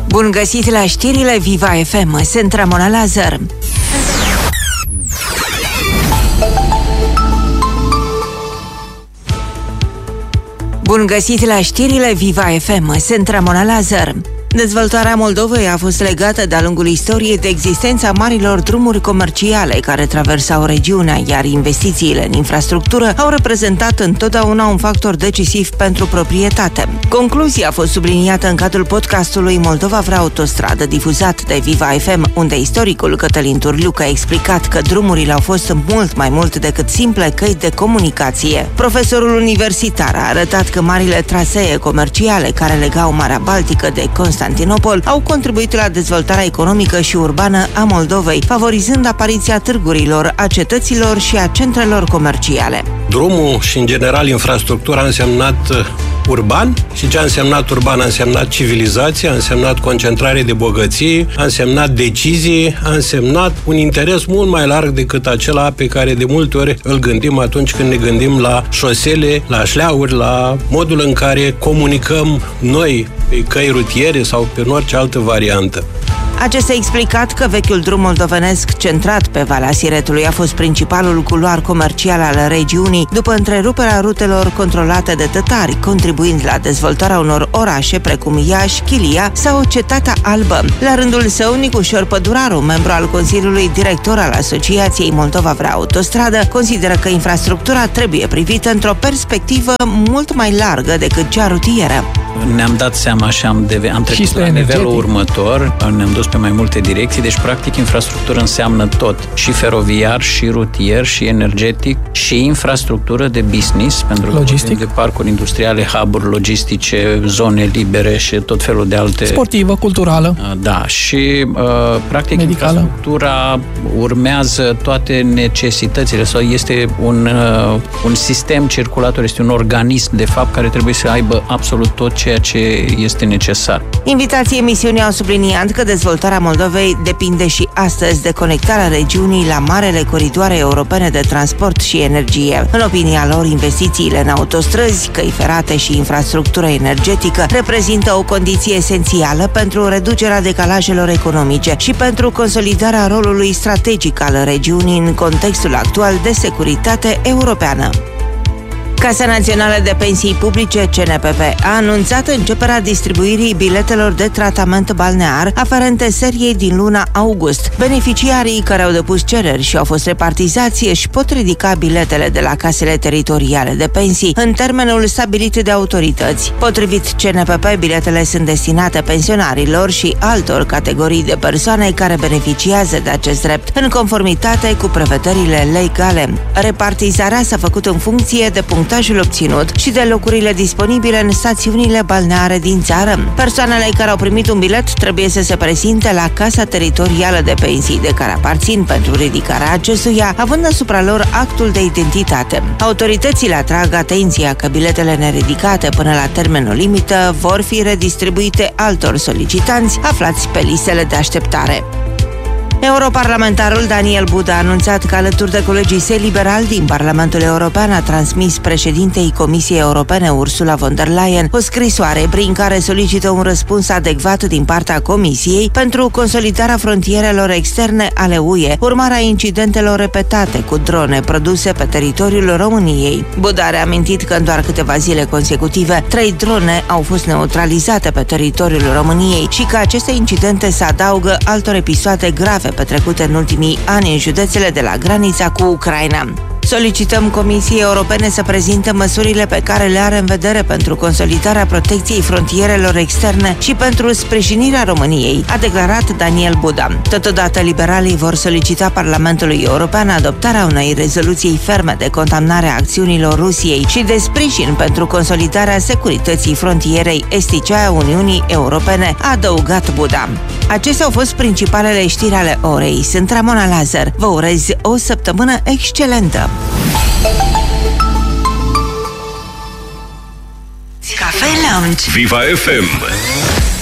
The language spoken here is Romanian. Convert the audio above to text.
Bun găsit la știrile Viva FM, sunt Ramona Lazar. Bun găsit la știrile Viva FM, sunt Ramona Lazar. Dezvoltarea Moldovei a fost legată de-a lungul istoriei de existența marilor drumuri comerciale care traversau regiunea, iar investițiile în infrastructură au reprezentat întotdeauna un factor decisiv pentru proprietate. Concluzia a fost subliniată în cadrul podcastului Moldova vrea autostradă, difuzat de Viva FM, unde istoricul Cătălin Turliuc a explicat că drumurile au fost mult mai mult decât simple căi de comunicație. Profesorul universitar a arătat că marile trasee comerciale care legau Marea Baltică de Constantinopol au contribuit la dezvoltarea economică și urbană a Moldovei, favorizând apariția târgurilor, a cetăților și a centrelor comerciale. Drumul și, în general, infrastructura a însemnat urban și ce a însemnat urban a însemnat civilizație, a însemnat concentrare de bogății, a însemnat decizii, a însemnat un interes mult mai larg decât acela pe care de multe ori îl gândim atunci când ne gândim la șosele, la șleauri, la modul în care comunicăm noi pe căi rutiere sau pe orice altă variantă. Acesta a explicat că vechiul drum moldovenesc centrat pe Valea Siretului a fost principalul culoar comercial al regiunii după întreruperea rutelor controlate de tătari, contribuind la dezvoltarea unor orașe precum Iași, Chilia sau Cetatea Albă. La rândul său, Nicușor Păduraru, membru al Consiliului Director al Asociației Moldova vrea autostradă, consideră că infrastructura trebuie privită într-o perspectivă mult mai largă decât cea rutieră. Ne-am dat seama și am trecut la nivelul următor, ne-am dus pe mai multe direcții, deci practic infrastructură înseamnă tot, și feroviar, și rutier, și energetic, și infrastructură de business, pentru că vorbim de parcuri industriale, hub-uri logistice, zone libere și tot felul de alte... Sportivă, culturală. Da, și practic medicală. Infrastructura urmează toate necesitățile, sau este un sistem circulator, este un organism, de fapt, care trebuie să aibă absolut tot ceea ce este necesar. Invitații emisiunii au subliniat că dezvoltarea Moldovei depinde și astăzi de conectarea regiunii la marele coridoare europene de transport și energie. În opinia lor, investițiile în autostrăzi, căi ferate și infrastructură energetică reprezintă o condiție esențială pentru reducerea decalajelor economice și pentru consolidarea rolului strategic al regiunii în contextul actual de securitate europeană. Casa Națională de Pensii Publice, CNPP, a anunțat începerea distribuirii biletelor de tratament balnear aferente seriei din luna august. Beneficiarii care au depus cereri și au fost repartizați își pot ridica biletele de la casele teritoriale de pensii în termenul stabilit de autorități. Potrivit CNPP, biletele sunt destinate pensionarilor și altor categorii de persoane care beneficiază de acest drept, în conformitate cu prevederile legale. Repartizarea s-a făcut în funcție de punctajul obținut și de locurile disponibile în stațiunile balneare din țară. Persoanele care au primit un bilet trebuie să se prezinte la Casa Teritorială de Pensii de care aparțin pentru ridicarea acestuia, având asupra lor actul de identitate. Autoritățile atrag atenția că biletele neridicate până la termenul limită vor fi redistribuite altor solicitanți aflați pe listele de așteptare. Europarlamentarul Daniel Buda a anunțat că alături de colegii săi liberali din Parlamentul European a transmis președintei Comisiei Europene Ursula von der Leyen o scrisoare prin care solicită un răspuns adecvat din partea Comisiei pentru consolidarea frontierelor externe ale UE, urmarea incidentelor repetate cu drone produse pe teritoriul României. Buda a reamintit că în doar câteva zile consecutive 3 drone au fost neutralizate pe teritoriul României și că aceste incidente se adaugă altor episoade grave petrecute în ultimii ani în județele de la granița cu Ucraina. Solicităm Comisiei Europene să prezinte măsurile pe care le are în vedere pentru consolidarea protecției frontierelor externe și pentru sprijinirea României, a declarat Daniel Buda. Totodată, liberalii vor solicita Parlamentului European adoptarea unei rezoluții ferme de condamnare a acțiunilor Rusiei și de sprijin pentru consolidarea securității frontierei estice a Uniunii Europene, a adăugat Buda. Acestea au fost principalele știri ale orei. Sunt Ramona Lazar. Vă urez o săptămână excelentă! Cafe Lounge Viva FM.